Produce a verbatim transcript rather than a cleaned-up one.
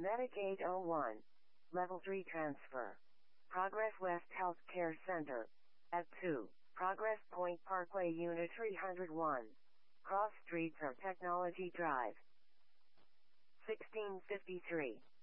Medic eight oh one. Level three transfer. Progress West Healthcare Center. At two. Progress Point Parkway Unit three oh one. Cross Streets or Technology Drive. sixteen fifty-three.